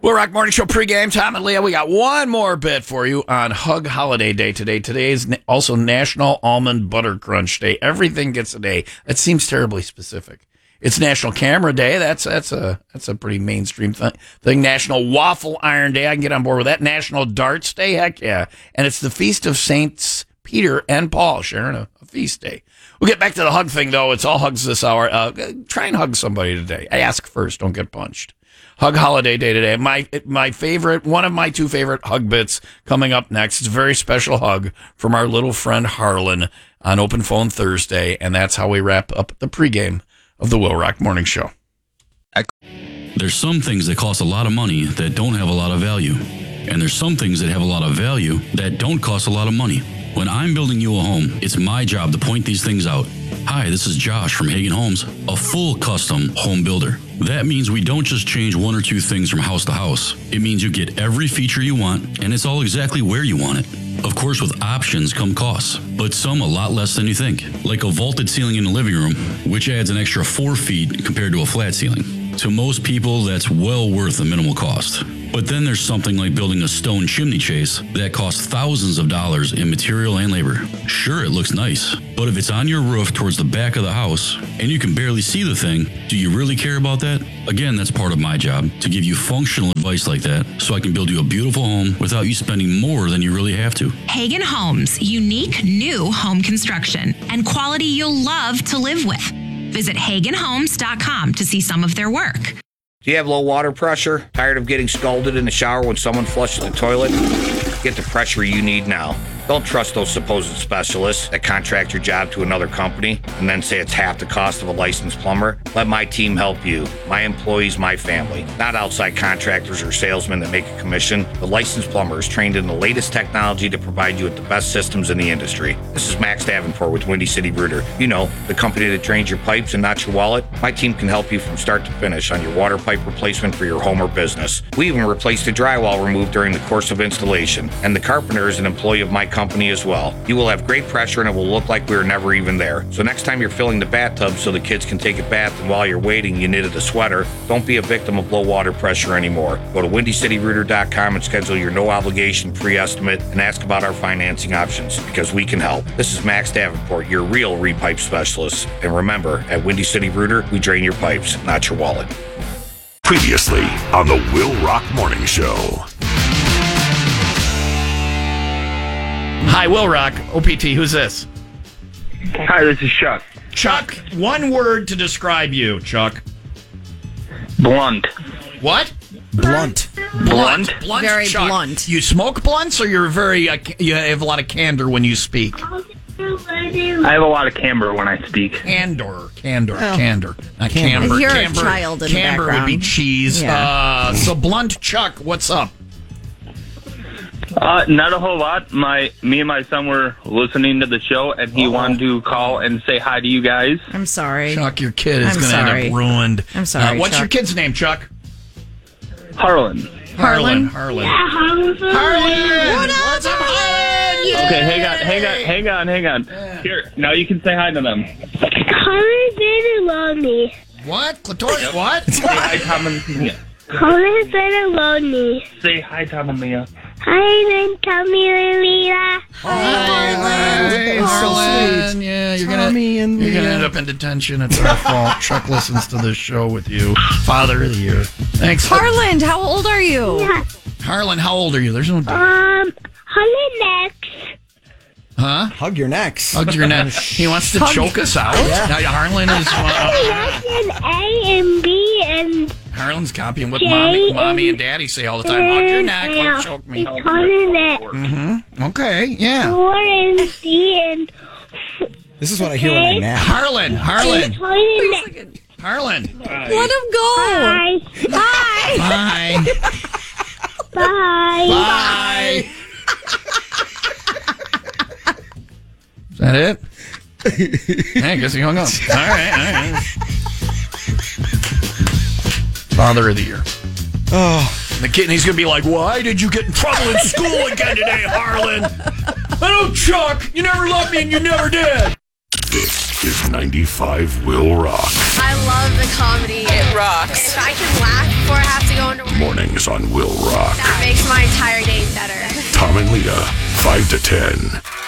Will Rock Morning Show pregame. Tom and Leah, we got one more bit for you on Hug Holiday Day today. Today is also National Almond Butter Crunch Day. Everything gets a day. That seems terribly specific. It's National Camera Day. That's a pretty mainstream thing. National Waffle Iron Day. I can get on board with that. National Darts Day. Heck yeah. And it's the Feast of Saints Peter and Paul, sharing a feast day. We'll get back to the hug thing, though. It's all hugs this hour. Try and hug somebody today. Ask first. Don't get punched. Hug Holiday Day today. My favorite, one of my two favorite hug bits coming up next. It's a very special hug from our little friend Harlan on Open Phone Thursday, and that's how we wrap up the pregame of the Will Rock Morning Show. There's some things that cost a lot of money that don't have a lot of value. And there's some things that have a lot of value that don't cost a lot of money. When I'm building you a home, it's my job to point these things out. Hi, this is Josh from Hagen Homes, a full custom home builder. That means we don't just change one or two things from house to house. It means you get every feature you want, and it's all exactly where you want it. Of course, with options come costs, but some a lot less than you think. Like a vaulted ceiling in the living room, which adds an extra 4 feet compared to a flat ceiling. To most people, that's well worth the minimal cost. But then there's something like building a stone chimney chase that costs thousands of dollars in material and labor. Sure, it looks nice, but if it's on your roof towards the back of the house and you can barely see the thing, do you really care about that? Again, that's part of my job, to give you functional advice like that so I can build you a beautiful home without you spending more than you really have to. Hagen Homes, unique new home construction and quality you'll love to live with. Visit HagenHomes.com to see some of their work. Do you have low water pressure? Tired of getting scalded in the shower when someone flushes the toilet? Get the pressure you need now. Don't trust those supposed specialists that contract your job to another company and then say it's half the cost of a licensed plumber. Let my team help you. My employees, my family. Not outside contractors or salesmen that make a commission. The licensed plumber is trained in the latest technology to provide you with the best systems in the industry. This is Max Davenport with Windy City Rooter. You know, the company that drains your pipes and not your wallet. My team can help you from start to finish on your water pipe replacement for your home or business. We even replaced the drywall removed during the course of installation. And the carpenter is an employee of my company as well. You will have great pressure and it will look like we were never even there. So next time you're filling the bathtub so the kids can take a bath and while you're waiting you knitted a sweater, don't be a victim of low water pressure anymore. Go to WindyCityRooter.com and schedule your no obligation pre-estimate and ask about our financing options because we can help. This is Max Davenport, your real repipe specialist. And remember, at Windy City Rooter, we drain your pipes, not your wallet. Previously on the Will Rock Morning Show. Hi, Will Rock. OPT, who's this? Hi, this is Chuck. Chuck, one word to describe you, Chuck. Blunt. What? Blunt. Blunt. Very Chuck. blunt. You smoke blunts or you're very, you have a lot of candor when you speak? I have a lot of camber when I speak. Candor. Oh. Candor. Not camber. You're camber. a child in the Camber would be background. cheese. Yeah. So blunt Chuck, what's up? Not a whole lot. Me and my son were listening to the show, and he wanted to call and say hi to you guys. I'm sorry. Chuck, your kid is going to end up ruined. I'm sorry, What's Chuck. your kid's name, Chuck? Harlan. Harlan? Harlan. What up, What's up, Harlan? Yeah. Okay, hang on. Here, now you can say hi to them. Harlan didn't love me. What? Clitoris? What? Say hi, Tom and Mia. Harlan didn't love me. Say hi, Tom and Mia. Hi, and Tommy and Leah. Hi, Harlan. Yeah, you're gonna end up in detention. It's our fault. Chuck listens to this show with you. Father of the year. Thanks. Harlan, how old are you? Yeah. Harlan, how old are you? There's no. Harlan next. Huh? Hug your necks. Hug your neck. He wants to choke us out. Yeah. Now, Harlan is. Next and A and B and Harlan's copying what J mommy and daddy say all the time. Hug your neck. Don't choke me. Harlan next. Mm-hmm. Okay. Yeah. 4 and C and This is what I hear when I nap. Harlan. Harlan next. Harlan. Let him go. Bye. Hi. Bye. Bye. Bye. Is that it? I guess he hung up. All right. Father of the year. Oh, The kid, he's going to be like, why did you get in trouble in school again today, Harlan? I don't, Chuck. You never loved me and you never did. This is 95 Will Rock. I love the comedy. It rocks. If I can laugh before I have to go into work. Mornings Mornings on Will Rock. That makes my entire day better. Tom and Leah, 5 to 10.